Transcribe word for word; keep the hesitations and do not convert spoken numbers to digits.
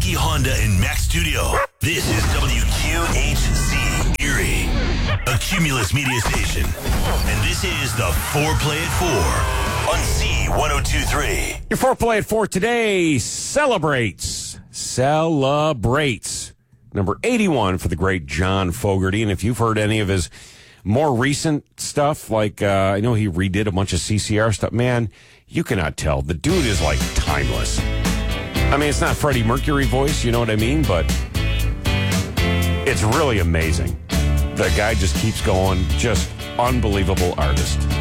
Nikki Honda and Mac Studio. This is W Q H C Erie, a Cumulus media station. And this is the Foreplay at four on C one oh two point three. Your Foreplay at four today celebrates, celebrates number eighty-one for the great John Fogerty. And if you've heard any of his more recent stuff, like uh, I know he redid a bunch of C C R stuff, man, you cannot tell. The dude is like timeless. I mean, it's not Freddie Mercury voice, you know what I mean? But it's really amazing. The guy just keeps going. Just unbelievable artist.